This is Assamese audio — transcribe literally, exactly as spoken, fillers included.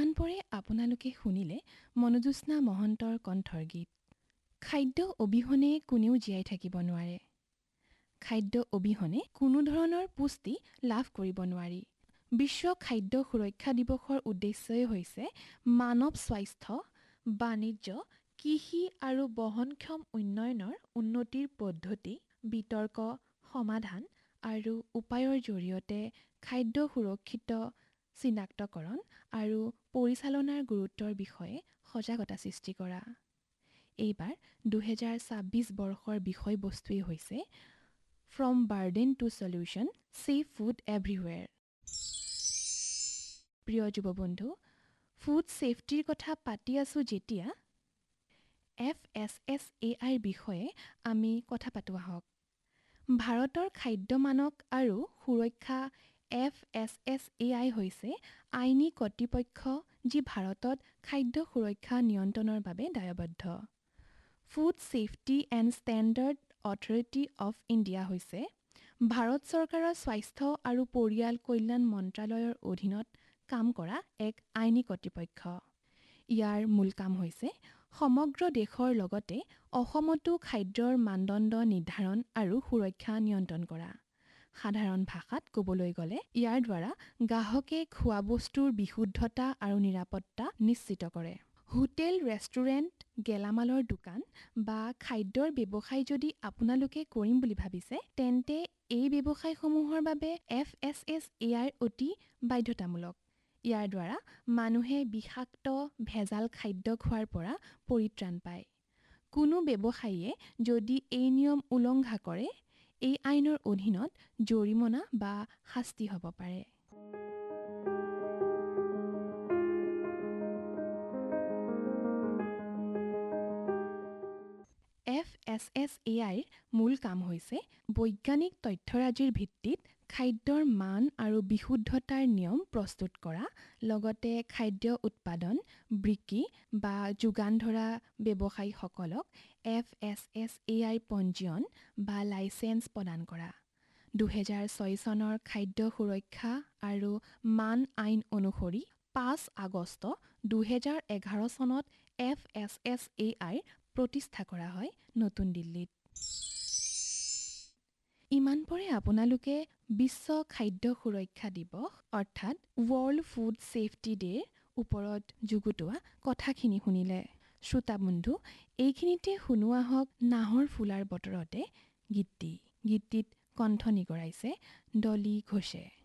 ইমান পৰে আপোনালোকে শুনিলে মনোজ্যোৎস্না মহন্তৰ কণ্ঠৰ গীত। খাদ্য অবিহনে কোনেও জীয়াই থাকিব নোৱাৰে। খাদ্য অবিহনে কোনো ধৰণৰ পুষ্টি লাভ কৰিব নোৱাৰি। বিশ্ব খাদ্য সুৰক্ষা দিৱসৰ উদ্দেশ্যই হৈছে মানৱ স্বাস্থ্য, বাণিজ্য, কৃষি আৰু বহনক্ষম উন্নয়নৰ উন্নতিৰ পদ্ধতি, বিতৰ্ক, সমাধান আৰু উপায়ৰ জৰিয়তে খাদ্য সুৰক্ষিত চিনাক্তকৰণ আৰু পৰিচালনাৰ গুৰুত্বৰ বিষয়ে সজাগতা সৃষ্টি কৰা। এইবাৰ দুহেজাৰ ছাব্বিছ বৰ্ষৰ বিষয়বস্তুৱেই হৈছে from burden two solution, safe food এভৰিৱেৰ। প্ৰিয় যুৱবন্ধু, ফুড ছেফটিৰ কথা পাতি আছোঁ যেতিয়া এফ এছ এছ এ আইৰ বিষয়ে আমি কথা পাতোঁ আহক। ভাৰতৰ খাদ্য মানক আৰু সুৰক্ষা F S S A I হৈছে আইনী কৰ্তৃপক্ষ যি ভাৰতত খাদ্য সুৰক্ষা নিয়ন্ত্ৰণৰ বাবে দায়বদ্ধ। Food safety and standard authority of India হৈছে ভাৰত চৰকাৰৰ স্বাস্থ্য আৰু পৰিয়াল কল্যাণ মন্ত্ৰালয়ৰ অধীনত কাম কৰা এক আইনী কৰ্তৃপক্ষ। ইয়াৰ মূল কাম হৈছে সমগ্ৰ দেশৰ লগতে অসমতো খাদ্যৰ মানদণ্ড নিৰ্ধাৰণ আৰু সুৰক্ষা নিয়ন্ত্ৰণ কৰা। সাধাৰণ ভাষাত ক'বলৈ গ'লে ইয়াৰ দ্বাৰা গ্ৰাহকে খোৱা বস্তুৰ বিশুদ্ধতা আৰু নিৰাপত্তা নিশ্চিত কৰে। হোটেল, ৰেষ্টুৰেণ্ট, গেলামালৰ দোকান বা খাদ্যৰ ব্যৱসায় যদি আপোনালোকে কৰিম বুলি ভাবিছে, তেন্তে এই ব্যৱসায়সমূহৰ বাবে F S S A I অতি বাধ্যতামূলক। ইয়াৰ দ্বাৰা মানুহে বিষাক্ত ভেজাল খাদ্য খোৱাৰ পৰা পৰিত্ৰাণ পায়। কোনো ব্যৱসায়ীয়ে যদি এই নিয়ম উলংঘা কৰে, এই আইনৰ অধীনত জৰিমনা বা শাস্তি হ'ব পাৰে। এফ এছ এছ এ আইৰ মূল কাম হৈছে বৈজ্ঞানিক তথ্যৰাজিৰ ভিত্তিত খাদ্যৰ মান আৰু বিশুদ্ধতাৰ নিয়ম প্ৰস্তুত কৰা, লগতে খাদ্য উৎপাদন, বিক্ৰী বা যোগান ধৰা ব্যৱসায়ীসকলক F S S A I পঞ্জীয়ন বা লাইচেন্স প্ৰদান কৰা। দুহেজাৰ ছয় চনৰ খাদ্য সুৰক্ষা আৰু মান আইন অনুসৰি পাঁচ আগষ্ট দুহেজাৰ এঘাৰ চনত এফ এছ এছ এ আইৰ প্ৰতিষ্ঠা কৰা হয় নতুন দিল্লীত। ইমান পৰে আপোনালোকে বিশ্ব খাদ্য সুৰক্ষা দিৱস অৰ্থাৎ ৱৰ্ল্ড ফুড ছেফটি ডেৰ ওপৰত যুগুতোৱা কথাখিনি শুনিলে। শ্ৰোতাবন্ধু, এইখিনিতে শুনো আহক নাহৰ ফুলাৰ বতৰতে গীতটি। গীতটিত কণ্ঠ নিগৰাইছে ডলি ঘোষে।